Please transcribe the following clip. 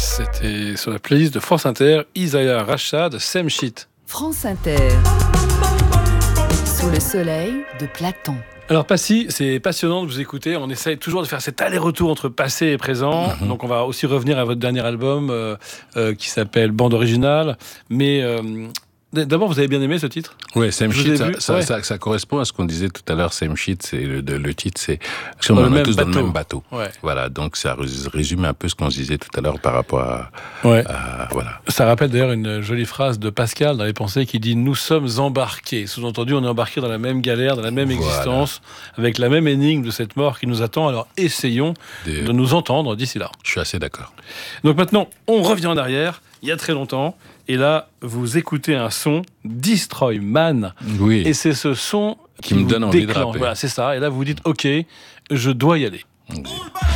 C'était sur la playlist de France Inter, Isaiah Rachad, Same Shit. France Inter. Sous le soleil de Platon. Alors Passy, c'est passionnant de vous écouter. On essaye toujours de faire cet aller-retour entre passé et présent. Donc on va aussi revenir à votre dernier album qui s'appelle Bande Originale. Mais d'abord, vous avez bien aimé ce titre ? Oui, Same Shit, ouais. ça correspond à ce qu'on disait tout à l'heure. Same Shit, c'est le titre, c'est on en est tous dans le même bateau. Ouais. Voilà, donc ça résume un peu ce qu'on se disait tout à l'heure par rapport à voilà. Ça rappelle d'ailleurs une jolie phrase de Pascal dans Les Pensées qui dit « Nous sommes embarqués ». Sous-entendu, on est embarqués dans la même galère, dans la même existence, avec la même énigme de cette mort qui nous attend. Alors essayons de nous entendre d'ici là. Je suis assez d'accord. Donc maintenant, on revient en arrière, il y a très longtemps. Et là, vous écoutez un son, Destroy Man. Oui. Et c'est ce son qui me donne envie de rapper. Voilà, c'est ça. Et là, vous vous dites, OK, je dois y aller.